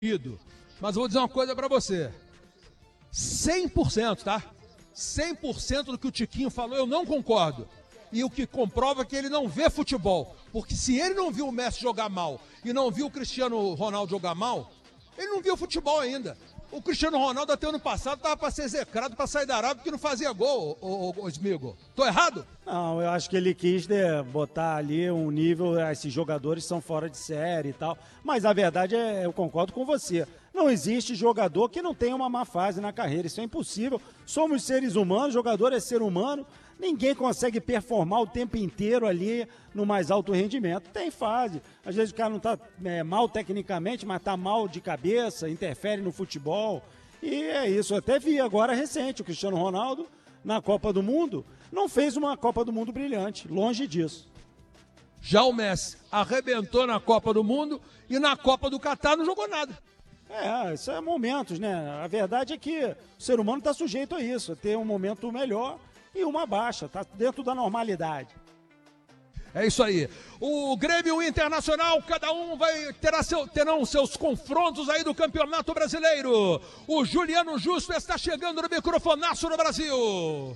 Mas eu vou dizer uma coisa pra você. 100%, tá? 100% do que o Tiquinho falou eu não concordo. E o que comprova é que ele não vê futebol. Porque se ele não viu o Messi jogar mal e não viu o Cristiano Ronaldo jogar mal, ele não viu futebol ainda. O Cristiano Ronaldo até ano passado estava para ser execrado, para sair da Arábia, porque não fazia gol, o Smigo. Tô errado? Não, eu acho que ele quis botar ali um nível, esses jogadores são fora de série e tal. Mas a verdade é, eu concordo com você. Não existe jogador que não tenha uma má fase na carreira, isso é impossível. Somos seres humanos, jogador é ser humano. Ninguém consegue performar o tempo inteiro ali no mais alto rendimento. Tem fase. Às vezes o cara não está mal tecnicamente, mas está mal de cabeça, interfere no futebol. E é isso. Eu até vi agora recente o Cristiano Ronaldo na Copa do Mundo. Não fez uma Copa do Mundo brilhante, longe disso. Já o Messi arrebentou na Copa do Mundo e na Copa do Catar não jogou nada. Isso é momentos, né? A verdade é que o ser humano está sujeito a isso, a ter um momento melhor e uma baixa, tá dentro da normalidade. É isso aí. O Grêmio e o Internacional, cada um terão seus confrontos aí do Campeonato Brasileiro. O Juliano Justo está chegando no microfonaço no Brasil.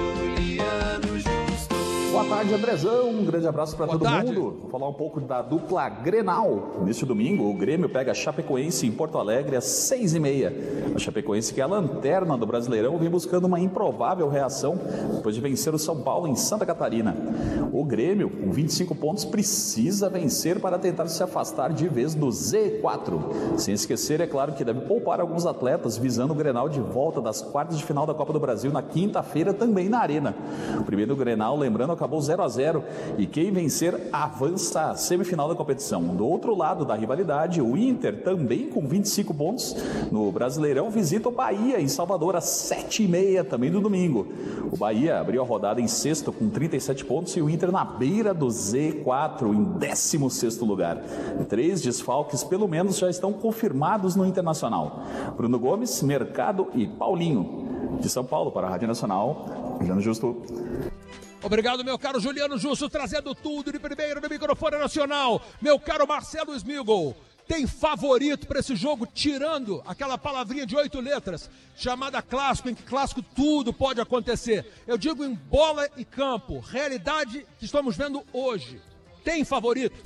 Juliano Justo. Boa tarde, Andrezão. Um grande abraço para todo mundo. Vou falar um pouco da dupla Grenal. Neste domingo, o Grêmio pega a Chapecoense em Porto Alegre às 6h30. A Chapecoense, que é a lanterna do Brasileirão, vem buscando uma improvável reação depois de vencer o São Paulo em Santa Catarina. O Grêmio, com 25 pontos, precisa vencer para tentar se afastar de vez do Z4. Sem esquecer, é claro, que deve poupar alguns atletas visando o Grenal de volta das quartas de final da Copa do Brasil na quinta-feira, também na Arena. O primeiro Grenal, lembrando, acabou 0-0 e quem vencer avança à semifinal da competição. Do outro lado da rivalidade, o Inter, também com 25 pontos no Brasileirão, visita o Bahia em Salvador às 7h30, também no domingo. O Bahia abriu a rodada em sexto com 37 pontos e o Inter na beira do Z4 em 16º lugar. 3 desfalques pelo menos já estão confirmados no Internacional: Bruno Gomes, Mercado e Paulinho. De São Paulo para a Rádio Nacional, Juliano Justo. Obrigado, meu caro Juliano Justo, trazendo tudo de primeiro no microfone nacional. Meu caro Marcelo Smigol, tem favorito para esse jogo, tirando aquela palavrinha de 8 letras, chamada clássico, em que clássico tudo pode acontecer. Eu digo em bola e campo, realidade que estamos vendo hoje. Tem favorito?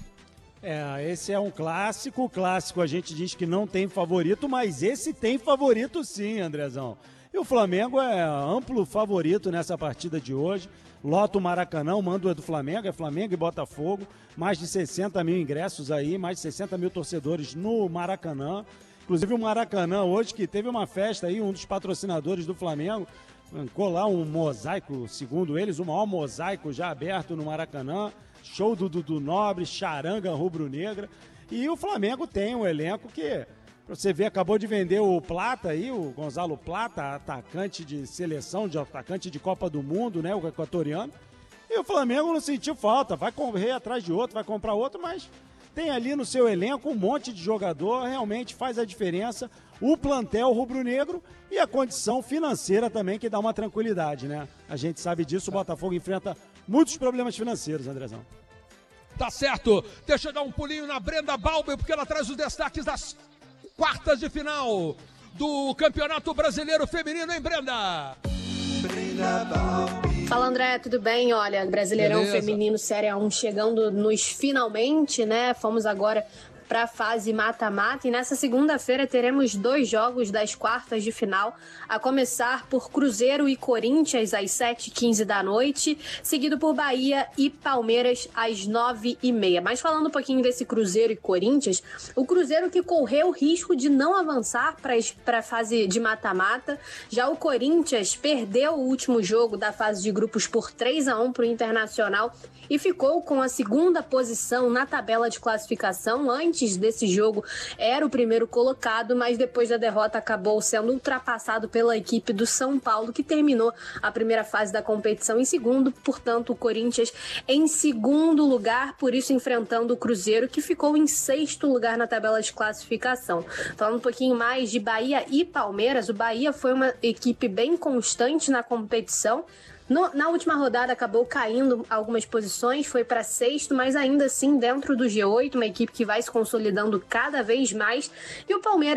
Esse é um clássico. O clássico a gente diz que não tem favorito, mas esse tem favorito sim, Andrezão. E o Flamengo é amplo favorito nessa partida de hoje. Lota o Maracanã, o mando é do Flamengo, é Flamengo e Botafogo. Mais de 60 mil ingressos aí, mais de 60 mil torcedores no Maracanã. Inclusive o Maracanã hoje, que teve uma festa aí, um dos patrocinadores do Flamengo, arrancou lá um mosaico, segundo eles, o maior mosaico já aberto no Maracanã. Show do Dudu Nobre, charanga rubro-negra. E o Flamengo tem um elenco que, você vê, acabou de vender o Plata aí, o Gonzalo Plata, atacante de seleção, atacante de Copa do Mundo, né, o equatoriano. E o Flamengo não sentiu falta, vai correr atrás de outro, vai comprar outro, mas tem ali no seu elenco um monte de jogador, realmente faz a diferença. O plantel rubro-negro e a condição financeira também, que dá uma tranquilidade, né? A gente sabe disso, o Botafogo enfrenta muitos problemas financeiros, Andrezão. Tá certo, deixa eu dar um pulinho na Brenda Balber, porque ela traz os destaques das quartas de final do Campeonato Brasileiro Feminino, hein, Brenda? Fala, André, tudo bem? Olha, Brasileirão Feminino Série 1 chegando nos finalmente, né? Fomos agora para a fase mata-mata e nessa segunda-feira teremos 2 jogos das quartas de final, a começar por Cruzeiro e Corinthians às 7h15 da noite, seguido por Bahia e Palmeiras às 9h30. Mas falando um pouquinho desse Cruzeiro e Corinthians, o Cruzeiro que correu o risco de não avançar para a fase de mata-mata, já o Corinthians perdeu o último jogo da fase de grupos por 3-1 para o Internacional e ficou com a segunda posição na tabela de classificação. Antes desse jogo era o primeiro colocado, mas depois da derrota acabou sendo ultrapassado pela equipe do São Paulo, que terminou a primeira fase da competição em segundo. Portanto, o Corinthians em segundo lugar, por isso enfrentando o Cruzeiro, que ficou em 6º lugar na tabela de classificação. Falando um pouquinho mais de Bahia e Palmeiras, o Bahia foi uma equipe bem constante na competição. Na última rodada acabou caindo algumas posições, foi para 6º, mas ainda assim dentro do G8, uma equipe que vai se consolidando cada vez mais. E o Palmeiras